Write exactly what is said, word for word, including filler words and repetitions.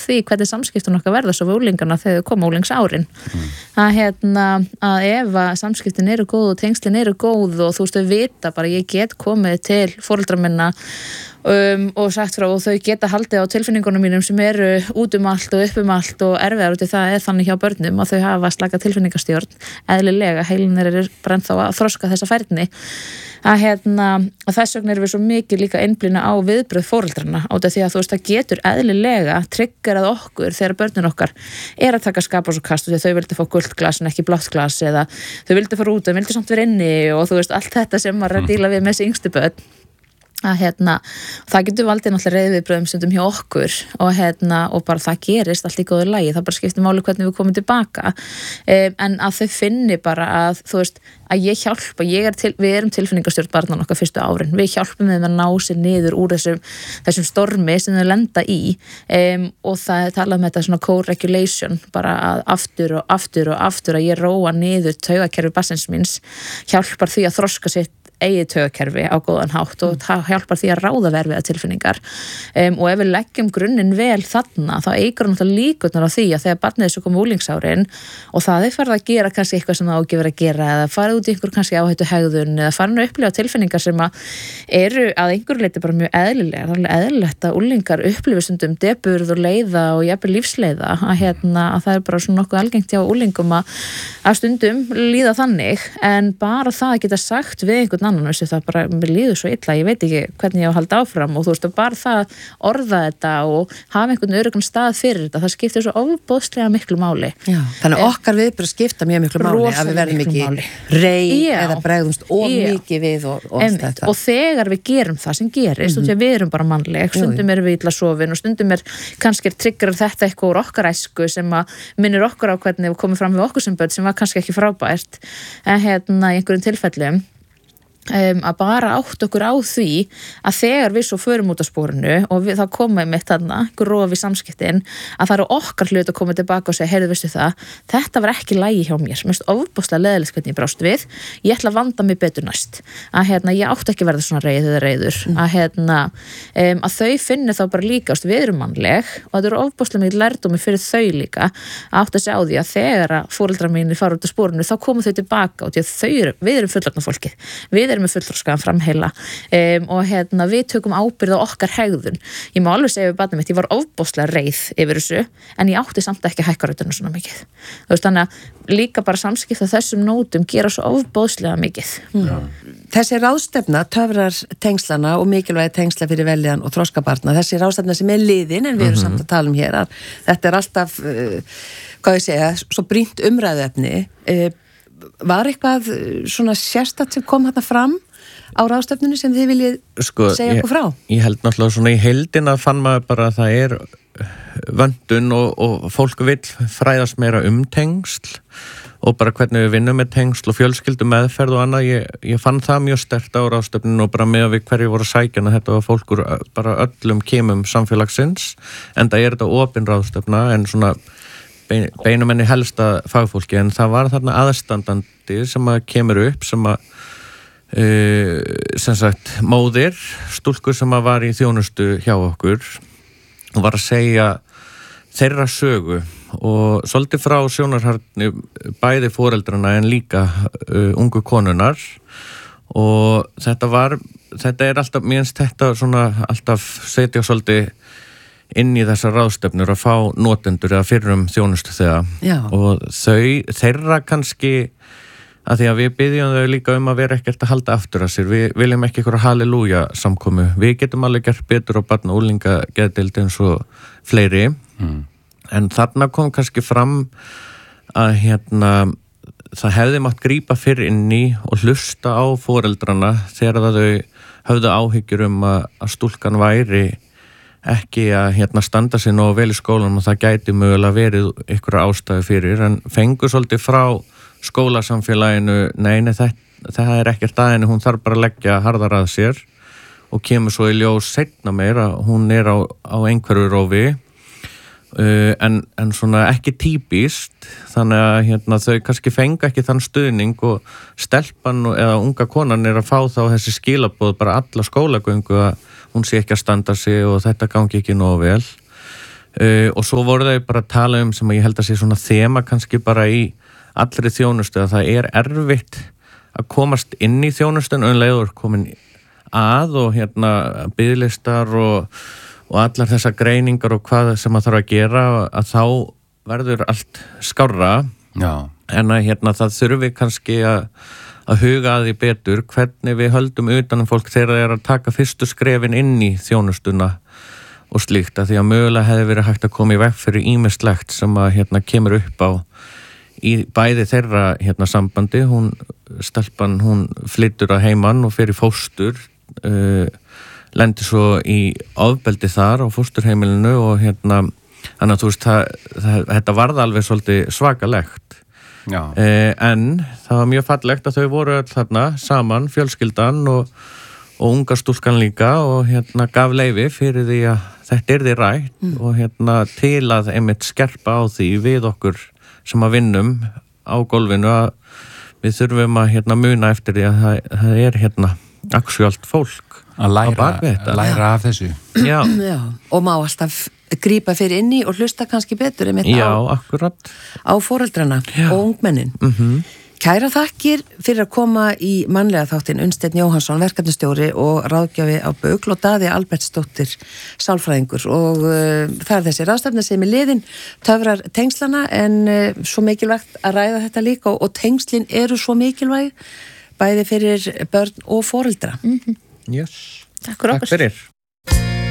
því hvernig samskiptun okkar verða svo við úlingarna þegar þau koma úlingsárin mm. að hérna að ef að samskiptin eru góð og tengslin eru góð og þú veist þau vita bara ég get komið til foreldra minna Um, og sagt frá og þau geta haldið á tilfinningunum mínum sem eru út um allt og upp um allt og erfiðar út í það er þannig hjá börnum að þau hafa slaka tilfinningastjórn eðlilega, heilin er bara ennþá að þroska þessa færni að hérna, og þess vegna erum við svo mikið líka einblína á viðbröð foreldrana á því að þú veist, það getur eðlilega triggerað okkur þegar börnin okkar er að taka skapa svo kast og þau vildi fá gult glas en ekki blátt glas eða þau vildi fara út en vildi samt vera inni og þú veist, allt þetta sem maður er að díla við með þessi yngstu börn að hérna, það getur valdið náttúrulega reiðviðbröðum stundum hjá okkur og hérna, og bara það gerist allt í góðu lagi, það bara skiptir máli hvernig við komum tilbaka um, en að þau finni bara að, þú veist, að ég hjálpa, ég er til, við erum tilfinningastjórn barnan okkar fyrstu árin, við hjálpum þeim að ná sér niður úr þessum, þessum stormi sem þau lenda í um, og það er talað með þetta svona co-regulation bara að aftur og aftur og aftur að ég róa niður taugakerfi barnsins míns, hjálpar því að þroska sitt eigið taugakerfi á góðan hátt og það hjálpar því að ráða verfiða tilfinningar um, og ef við leggjum grunninn vel þarna þá eigur náttúrulega líkurnar á því að þegar barnið þessu kom úlingsárin og það er farið að gera kannski eitthvað sem það á ekki verið að gera eða farið út í einhver kannski áhættu hegðun eða farið að upplifa tilfinningar sem að eru að einhver leiti bara mjög eðlilega, það er eðlilegt að úlingar upplifa stundum deburð og leiða og jafnvel lífsleiða að, hérna, að það er bara svona nokkuð algengt hjá úlingum að, að stundum líða þannig en bara það að geta sagt við einhvern annan, þessu, það bara, mér líður svo illa, ég veit ekki hvernig ég á að halda áfram og þú veist, bara það orða þetta og hafa einhvern öruggan stað fyrir þetta, það skiptir svo ofboðslega miklu máli. Já, þannig að okkar viðbrögð skipta mjög miklu máli, að við verðum ekki reið eða bregðumst of mikið við og, og allt þetta. Og þegar við gerum það sem gerist, mm-hmm. og við erum bara mannleg, stundum erum við illa sofin og stundum er kannski triggerar þetta eitthvað úr okkar æsku sem að minnir okkur á hvernig við komum fram við okkur sem börn sem var kannski ekki frábært en hérna í einhverjum tilfellum Um, að bara átt okkur á því að þegar við svo förum út á spórinu og við, það koma í mitt þarna grófi samskiptin, að það eru okkar hlut að koma tilbaka og segja, heyrðu, veistu það þetta var ekki lægi hjá mér, mér finnst ofboðslega leðilegt hvernig ég brást við, ég ætla að vanda mig betur næst, að hérna, ég átt ekki að verða svona reið eða reiður, mm. að hérna um, að þau finni þá bara líka, ást, við erum mannleg og þetta eru ofboðslega mikið lærdómi fyrir þau líka að átt að segja á því að þegar að foreldrar mínir fara út á spórinu þá koma þau tilbaka og því að þau eru, við erum fullorðna fólkið, við með fullþroskaðan framheila um, og hérna við tökum ábyrgð á okkar hegðun. Ég má alveg segja við barnið mitt, ég var ofboðslega reið yfir þessu en ég átti samt ekki að hækka röddina svona mikið. Þú veist, þannig að líka bara samskipta þessum nótum gera svo ofboðslega mikið. Mm. Þessi ráðstefna töfrar tengslana og mikilvægi tengsla fyrir veljan og þroskabarna, þessi ráðstefna sem er liðin en við erum mm-hmm. samt að tala um hér að þetta er alltaf, uh, hvað ég segja, svo brýnt umræðuefni. Uh, Var eitthvað svona sérstakt sem kom þarna fram á ráðstefnunni sem þið viljið sko, segja okkur frá? Ég, ég held náttúrulega svona í heildina fann maður bara að það er vöndun og, og fólk vill fræðast meira um tengsl og bara hvernig við vinnum með tengsl og fjölskyldu meðferð og annað. Ég, ég fann það mjög sterkt á ráðstefnunni og bara með að við hverju voru sækjana þetta var fólkur bara öllum kemum samfélagsins en það er þetta opin ráðstefna en svona beinum henni helsta fagfólki en það var þarna aðstandandi sem að kemur upp sem að uh, sem sagt móðir, stúlkur sem að var í þjónustu hjá okkur og var að segja þeirra sögu og svolítið frá sjónarharni bæði foreldrana en líka uh, ungu konunar og þetta var þetta er alltaf, mér finnst þetta svona alltaf setja svolítið inn í þessar ráðstefnur að fá notendur eða fyrrum þjónustu þegar Já. Og þau, þeirra kannski að því að við byggjum þau líka um að vera ekkert að halda aftur að sér, við viljum ekki eitthvað halleluja samkomu, við getum alveg gert betur á barna og úlinga geðdeild eins og fleiri mm. en þarna kom kannski fram að hérna það hefði mátt grípa fyrr inn í og hlusta á foreldrana þegar það þau höfðu áhyggjur um að, að stúlkan væri ekki að hérna standa sér nógu vel í skólanum og það gæti mögulega verið einhverja ástæðu fyrir en fengur svolítið frá skólasamfélaginu neini það, það er ekkert aðeins hún þarf bara að leggja harðar að sér og kemur svo í ljós seinna meir að hún er á, á einhverju rófi uh, en, en svona ekki típist þannig að hérna, þau kannski fenga ekki þann stuðning og stelpan eða unga konan er að fá þá þessi skilaboð bara alla skólagöngu að hún sé ekki að standa sig og þetta gangi ekki nógu vel uh, og svo voru þau bara að tala um sem að ég held að sé svona þema kannski bara í allri þjónustu að það er erfitt að komast inn í þjónustun og leiður komin að og hérna biðlistar og, og allar þessar greiningar og hvað sem að þarf að gera að þá verður allt skárra Já. en að hérna það þurfi kannski að, að huga að því betur hvernig við höldum utanum fólk þegar það er að taka fyrstu skrefin inn í þjónustuna og slíkt að því að mögulega hefði verið hægt að koma í veg fyrir ýmislegt sem að hérna kemur upp á í bæði þeirra hérna sambandi, hún stelpan, hún flyttur að heiman og fer í fóstur uh, lendir svo í ofbeldi þar á fósturheimilinu og hérna þannig að þú veist, það, það, þetta varð alveg svolítið svakalegt uh, en það var mjög fallegt að þau voru öll þarna saman, fjölskyldan og, og unga stúlkan líka og hérna gaf leyfi fyrir því að þetta yrði rætt mm. og hérna til að einmitt skerpa á því við okkur sem að vinnum á gólfinu að við þurfum að hérna muna eftir því að það, það er hérna aksjólt fólk að læra, læra af þessu Já. Já, og má alltaf grípa fyrir inni og hlusta kannski betur Já, á, akkurat á foreldrana Já. Og ungmennin mm-hmm. Kæra þakkir fyrir að koma í mannlega þáttin Unnsteinn Jóhannsson, verkefnastjóri og ráðgjafi á Bugl og Daði Albertsdóttir sálfræðingur og uh, það er þessi ráðstefna sem er liðin töfrar tengslana en uh, svo mikilvægt að ræða þetta líka og, og tengslin eru svo mikilvæg bæði fyrir börn og foreldra mm-hmm. yes. Takk fyrir okkur. Takk fyrir